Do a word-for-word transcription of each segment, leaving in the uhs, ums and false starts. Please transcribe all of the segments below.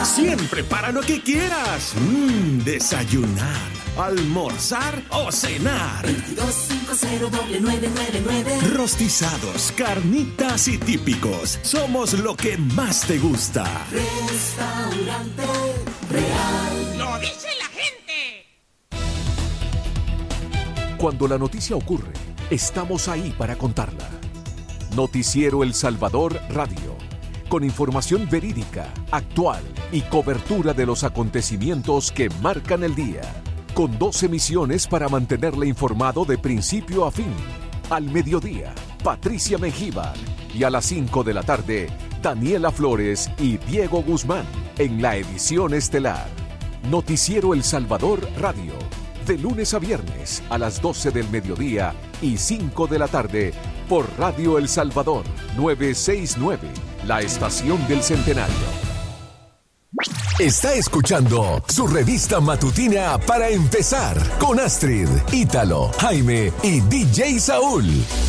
Siempre para lo que quieras. Mmm, desayunar, almorzar o cenar. veintidós cincuenta nueve nueve nueve. Rostizados, carnitas y típicos. Somos lo que más te gusta. Restaurante Real. ¡Lo dice la gente! Cuando la noticia ocurre, estamos ahí para contarla. Noticiero El Salvador Radio. Con información verídica, actual y cobertura de los acontecimientos que marcan el día. Con dos emisiones para mantenerle informado de principio a fin. Al mediodía, Patricia Mengíbar. Y a las cinco de la tarde, Daniela Flores y Diego Guzmán en la edición estelar. Noticiero El Salvador Radio. De lunes a viernes a las doce del mediodía y cinco de la tarde por Radio El Salvador novecientos sesenta y nueve. La estación del centenario. Está escuchando su revista matutina para empezar con Astrid, Ítalo, Jaime y D J Saúl.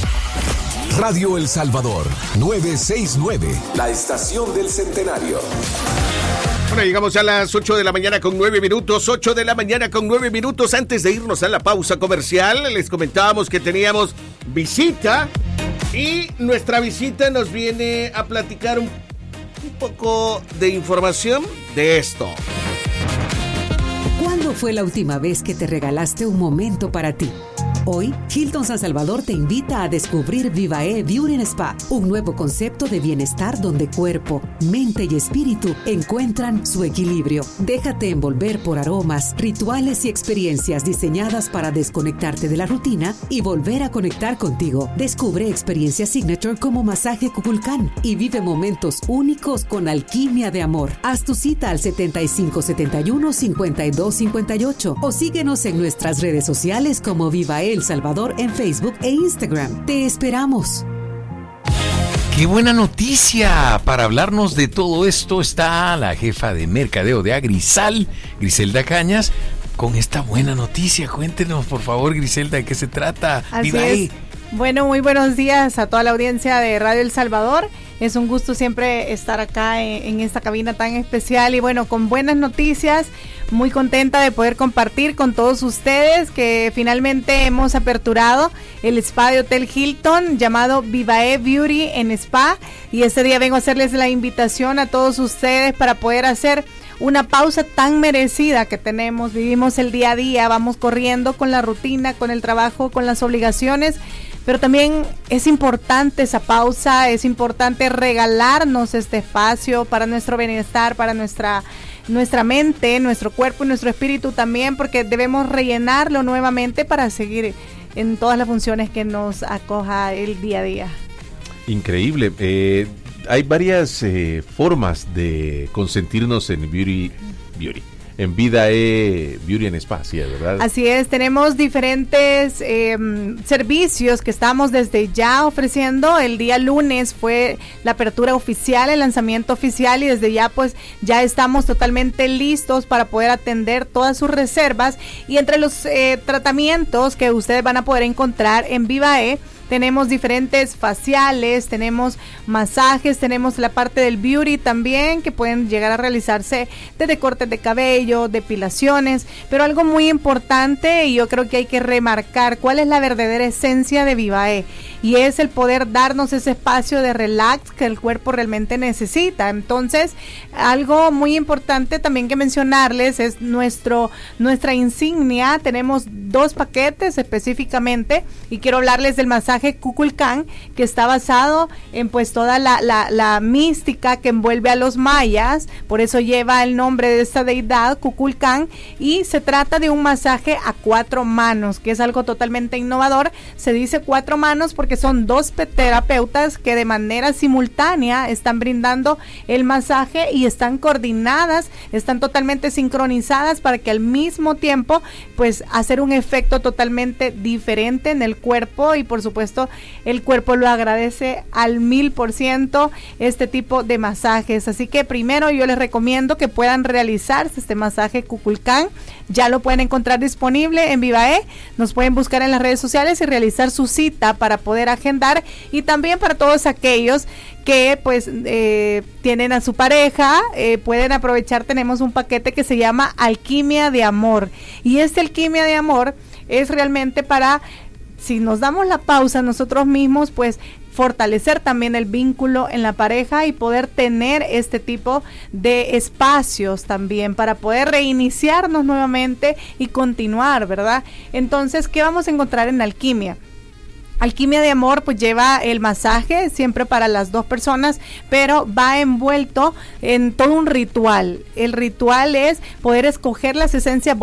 Radio El Salvador novecientos sesenta y nueve. La estación del centenario. Bueno, llegamos a las ocho de la mañana con nueve minutos, ocho de la mañana con nueve minutos. Antes de irnos a la pausa comercial, les comentábamos que teníamos visita y nuestra visita nos viene a platicar un, un poco de información de esto. ¿Cuándo fue la última vez que te regalaste un momento para ti? Hoy, Hilton San Salvador te invita a descubrir Vivae Beauty and Spa, un nuevo concepto de bienestar donde cuerpo, mente y espíritu encuentran su equilibrio. Déjate envolver por aromas, rituales y experiencias diseñadas para desconectarte de la rutina y volver a conectar contigo. Descubre experiencias signature como masaje Kukulkan y vive momentos únicos con alquimia de amor. Haz tu cita al setenta y cinco setenta y uno cincuenta y dos cincuenta y ocho o síguenos en nuestras redes sociales como Vivae El Salvador en Facebook e Instagram. Te esperamos. ¡Qué buena noticia! Para hablarnos de todo esto está la jefa de mercadeo de Agrisal, Griselda Cañas, con esta buena noticia. Cuéntenos, por favor, Griselda, ¿de qué se trata? Así Vivae. es. Bueno, muy buenos días a toda la audiencia de Radio El Salvador. Es un gusto siempre estar acá en, en esta cabina tan especial y bueno, con buenas noticias. Muy contenta de poder compartir con todos ustedes que finalmente hemos aperturado el spa de Hotel Hilton llamado Vivae Beauty and Spa y este día vengo a hacerles la invitación a todos ustedes para poder hacer una pausa tan merecida que tenemos. Vivimos el día a día, vamos corriendo con la rutina, con el trabajo, con las obligaciones, pero también es importante esa pausa, es importante regalarnos este espacio para nuestro bienestar, para nuestra nuestra mente, nuestro cuerpo y nuestro espíritu también, porque debemos rellenarlo nuevamente para seguir en todas las funciones que nos acoja el día a día. Increíble. Eh, hay varias eh, formas de consentirnos en Beauty, Beauty. En Vivae Beauty and Spa, sí, ¿verdad? Así es, tenemos diferentes eh, servicios que estamos desde ya ofreciendo. El día lunes fue la apertura oficial, el lanzamiento oficial y desde ya pues ya estamos totalmente listos para poder atender todas sus reservas. Y entre los eh, tratamientos que ustedes van a poder encontrar en Vivae, tenemos diferentes faciales, tenemos masajes, tenemos la parte del beauty también que pueden llegar a realizarse desde cortes de cabello, depilaciones, pero algo muy importante y yo creo que hay que remarcar cuál es la verdadera esencia de Vivae y es el poder darnos ese espacio de relax que el cuerpo realmente necesita. Entonces, algo muy importante también que mencionarles es nuestro nuestra insignia. Tenemos dos paquetes específicamente y quiero hablarles del masaje Kukulkan, que está basado en pues toda la, la, la mística que envuelve a los mayas, por eso lleva el nombre de esta deidad, Kukulkan, y se trata de un masaje a cuatro manos, que es algo totalmente innovador. Se dice cuatro manos porque son dos terapeutas que de manera simultánea están brindando el masaje y están coordinadas, están totalmente sincronizadas para que al mismo tiempo pues hacer un efecto totalmente diferente en el cuerpo y por supuesto el cuerpo lo agradece al mil por ciento este tipo de masajes. Así que primero yo les recomiendo que puedan realizarse este masaje Kukulkan. Ya lo pueden encontrar disponible en Vivae. Nos pueden buscar en las redes sociales y realizar su cita para poder agendar. Y también para todos aquellos que pues eh, tienen a su pareja, eh, pueden aprovechar, tenemos un paquete que se llama Alquimia de Amor, y este Alquimia de Amor es realmente para, si nos damos la pausa nosotros mismos, pues fortalecer también el vínculo en la pareja y poder tener este tipo de espacios también para poder reiniciarnos nuevamente y continuar, ¿verdad? Entonces, ¿qué vamos a encontrar en Alquimia? Alquimia de Amor pues lleva el masaje siempre para las dos personas, pero va envuelto en todo un ritual. El ritual es poder escoger las esencias